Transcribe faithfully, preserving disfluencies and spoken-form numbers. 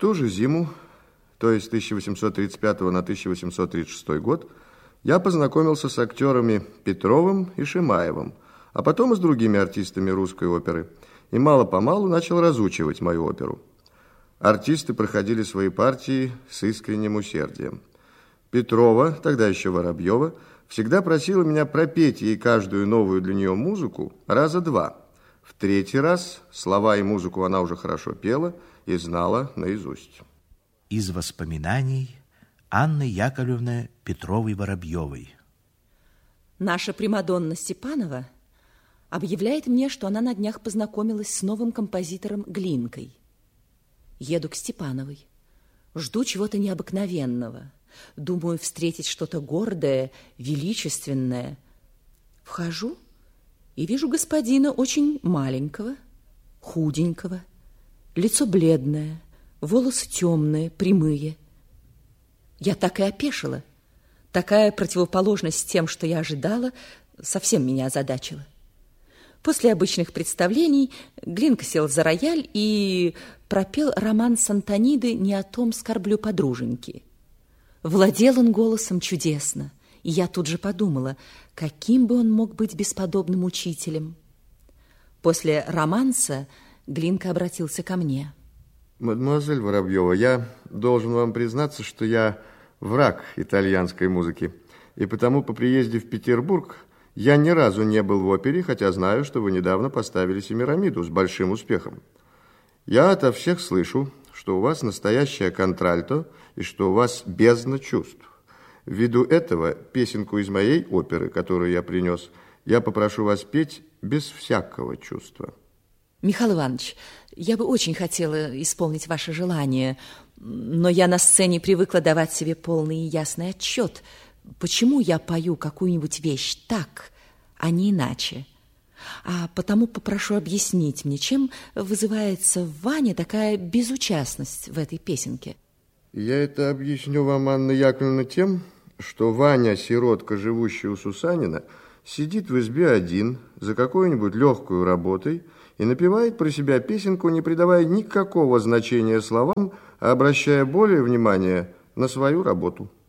ту же зиму, то есть с тысяча восемьсот тридцать пятого на тысяча восемьсот тридцать шестой год, я познакомился с актерами Петровым и Шимаевым, а потом и с другими артистами русской оперы, и мало-помалу начал разучивать мою оперу. Артисты проходили свои партии с искренним усердием. Петрова, тогда еще Воробьева, всегда просила меня пропеть ей каждую новую для нее музыку раза два. В третий раз слова и музыку она уже хорошо пела и знала наизусть. Из воспоминаний Анны Яковлевны Петровой-Воробьевой. Наша примадонна Степанова объявляет мне, что она на днях познакомилась с новым композитором Глинкой. Еду к Степановой. Жду чего-то необыкновенного. Думаю встретить что-то гордое, величественное. Вхожу и вижу господина очень маленького, худенького, лицо бледное, волосы темные, прямые. Я так и опешила. Такая противоположность тем, что я ожидала, совсем меня озадачила. После обычных представлений Глинка сел за рояль и пропел роман Сантониды «Не о том скорблю подруженьки». Владел он голосом чудесно, и я тут же подумала, каким бы он мог быть бесподобным учителем. После романса Глинка обратился ко мне. Мадемуазель Воробьева, я должен вам признаться, что я враг итальянской музыки, и потому по приезде в Петербург я ни разу не был в опере, хотя знаю, что вы недавно поставили Семирамиду с большим успехом. Я ото всех слышу, что у вас настоящая контральто и что у вас бездна чувств. Ввиду этого песенку из моей оперы, которую я принес, я попрошу вас петь без всякого чувства. Михаил Иванович, я бы очень хотела исполнить ваше желание, но я на сцене привыкла давать себе полный и ясный отчет, почему я пою какую-нибудь вещь так, а не иначе. А потому попрошу объяснить мне, чем вызывается в Ване такая безучастность в этой песенке. Я это объясню вам, Анна Яковлевна, тем, что Ваня, сиротка, живущий у Сусанина, сидит в избе один за какой-нибудь легкой работой и напевает про себя песенку, не придавая никакого значения словам, а обращая более внимание на свою работу.